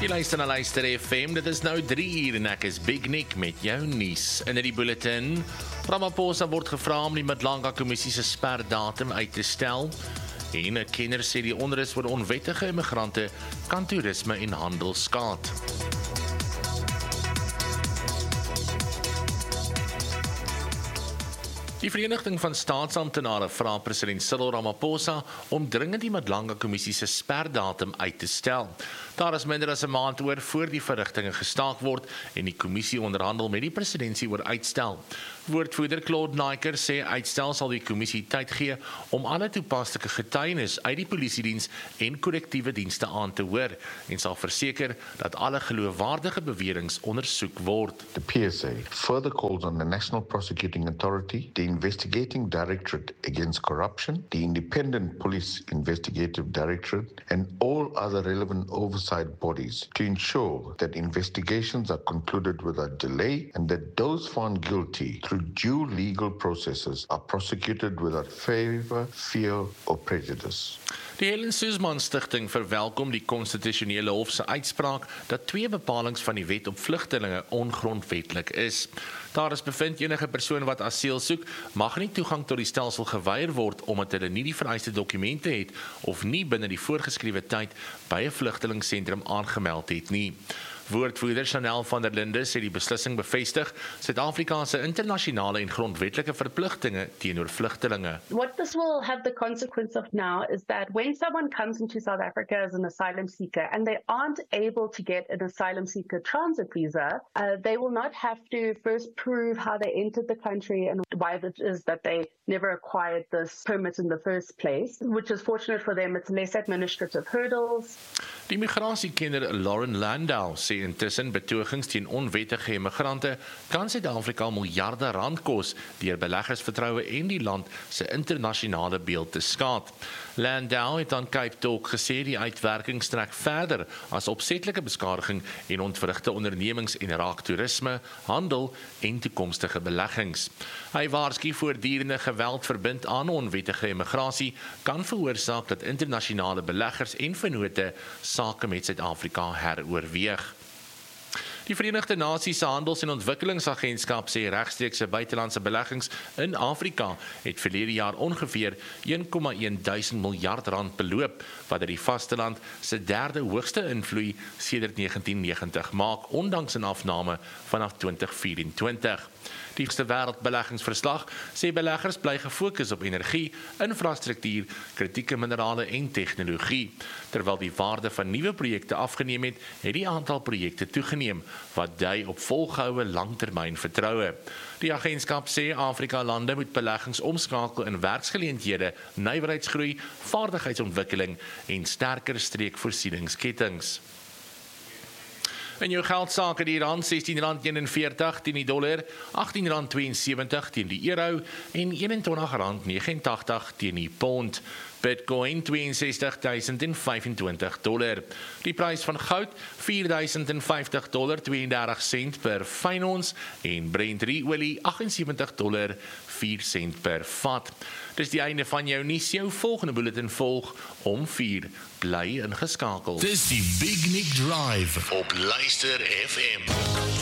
Jy luister na Luister FM, dit is nou 3 uur en ek is Big Nick met jou nuus. In die bulletin, Ramaphosa word gevra om die Madlanga-kommissie se sperdatum uit te stel. En 'n kenner sê die onrus oor onwettige immigrante kan toerisme en handel skaad. Die Vereniging van Staatsamptenare vra president Cyril Ramaphosa om dringend die Madlanga-kommissie se sperdatum uit te stel. Daar is minder as 'n maand oor voor die verrigtinge gestaak word en die kommissie onderhandel met die presidentsie oor uitstel. Woordvoerder Claude Naiker sê uitstel sal die kommissie tyd gee om alle toepaslike getuienis uit die polisiediens en korrektiewe dienste aan te hoor en sal verseker dat alle geloofwaardige beweringe ondersoek word. The PSA further calls on the National Prosecuting Authority, the Investigating Directorate Against Corruption, the Independent Police Investigative Directorate, and all other relevant oversight bodies to ensure that investigations are concluded without delay and that those found guilty through due legal processes are prosecuted without favor, fear, or prejudice. Die Helen Suzman Stichting verwelkom die konstitusionele hof se uitspraak dat 2 bepalings van die wet op vlugtelinge ongrondwetlik is. Daar is bevind enige persoon wat asiel soek, mag nie toegang tot die stelsel geweier word omdat hulle nie die vereiste dokumente het of nie binne die voorgeskrewe tyd by 'n vlugtelingsentrum aangemeld het nie. Woordvoerder Chanel van der Linde sê die beslissing bevestig Suid-Afrika se internasionale en grondwetlike verpligtinge teenoor vlugtelinge. What this will have the consequence of now is that when someone comes into South Africa as an asylum seeker and they aren't able to get an asylum seeker transit visa, they will not have to first prove how they entered the country and why it is that they never acquired this permit in the first place, which is fortunate for them. It's less administrative hurdles. Die migratiekenner Lauren Landau sê intussen betogings teen onwettige immigrante kan Suid-Afrika miljarde rand kos deur beleggersvertroue en die land se internasionale beeld te skaad. Landau het aan Cape Talk gesê die uitwerking strek verder as opsetlike beskadiging en ontwrigte ondernemings en raak toerisme, handel en toekomstige beleggings. Hy waarsku voortdurende geweld verbind aan onwettige immigrasie kan veroorsaak dat internasionale beleggers en vennote sake met Suid-Afrika heroorweeg. Die Verenigde Nasies se Handels- en Ontwikkelingsagentskap sê regstreekse buitelandse beleggings in Afrika het verlede jaar ongeveer 1,1 miljard rand beloop, wat dit die vasteland se 3de hoogste invloei sedert 1990 maak, ondanks 'n afname vanaf 2024. Die eerste wêreldbeleggingsverslag sê beleggers bly gefokus op energie, infrastruktuur, kritieke minerale en tegnologie. Terwyl die waarde van nuwe projekte afgeneem het, het die aantal projekte toegeneem, wat dui op volgehoue langtermyn vertroue. Die agentskap sê Afrika-lande moet beleggings omskakel in werksgeleenthede, nywerheidsgroei, vaardigheidsontwikkeling en sterker streekvoorsieningskettinge. In jou geldsaake die rand R16.41 teen die dollar, R18.72 teen die euro en R21.89 teen die pond. Bitcoin $62,025. Die prys van goud $4,050.32 per fyn ons en Brent olie $78.04 per vat. Dis die einde van jou nuus. Jou volgende bulletin volg om 4. Bly ingeskakel. Dis die Big Nick Drive op Luister FM.